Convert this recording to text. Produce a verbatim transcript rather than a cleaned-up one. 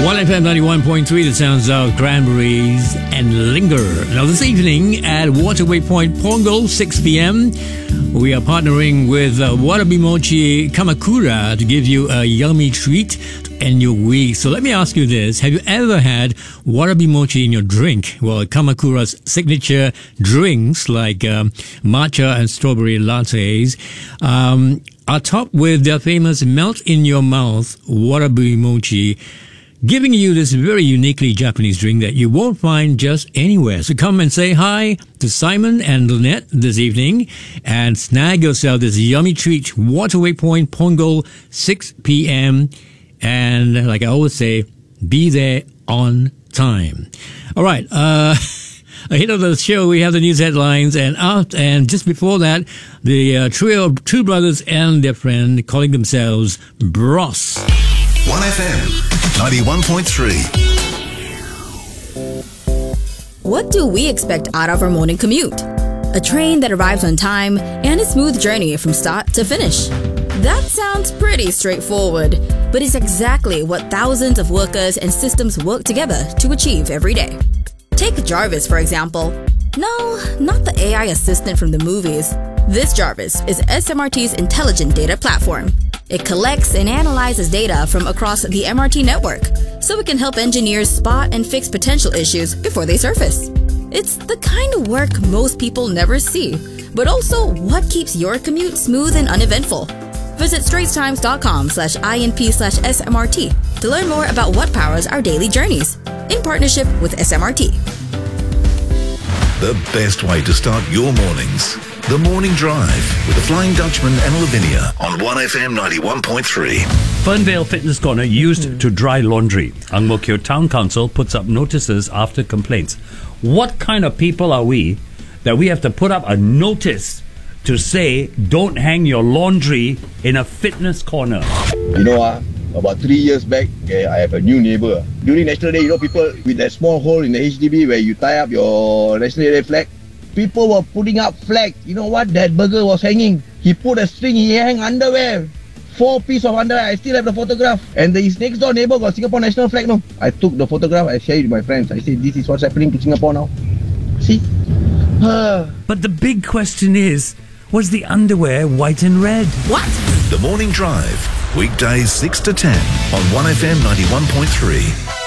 one F M ninety-one point three, the sounds of Cranberries and Linger. Now, this evening at Waterway Point, Pongal, six p.m., we are partnering with uh, Warabi Mochi Kamakura to give you a yummy treat to end your week. So let me ask you this. Have you ever had Warabi Mochi in your drink? Well, Kamakura's signature drinks like um, matcha and strawberry lattes um, are topped with their famous melt-in-your-mouth Warabi Mochi, giving you this very uniquely Japanese drink that you won't find just anywhere. So come and say hi to Simon and Lynette this evening and snag yourself this yummy treat. Waterway Point, Pongal, six p.m. And like I always say, be there on time. All right. Uh, ahead of the show, we have the news headlines. And out, and just before that, the uh, trio of two brothers and their friend calling themselves Bros. one F M ninety-one point three. What do we expect out of our morning commute? A train that arrives on time and a smooth journey from start to finish. That sounds pretty straightforward, but it's exactly what thousands of workers and systems work together to achieve every day. Take Jarvis, for example. No, not the A I assistant from the movies. This Jarvis is S M R T's intelligent data platform. It collects and analyzes data from across the M R T network, so it can help engineers spot and fix potential issues before they surface. It's the kind of work most people never see, but also what keeps your commute smooth and uneventful. Visit straitstimes.com slash INP slash SMRT to learn more about what powers our daily journeys, in partnership with S M R T. The best way to start your mornings. The Morning Drive with the Flying Dutchman and Lavinia on one F M ninety-one point three. Fernvale Fitness Corner used mm. to dry laundry. Ang Mo Kio Town Council puts up notices after complaints. What kind of people are we that we have to put up a notice to say don't hang your laundry in a fitness corner? You know, uh, about three years back, okay, I have a new neighbor. During National Day, you know, people with that small hole in the H D B where you tie up your National Day flag, people were putting up flag. You know what? That burger was hanging. He put a string, he hang underwear. Four pieces of underwear. I still have the photograph. And his next door neighbor got Singapore national flag. No, I took the photograph, I shared it with my friends. I said, this is what's happening to Singapore now. See? But the big question is, was the underwear white and red? What? The Morning Drive, weekdays six to ten on one F M ninety-one point three.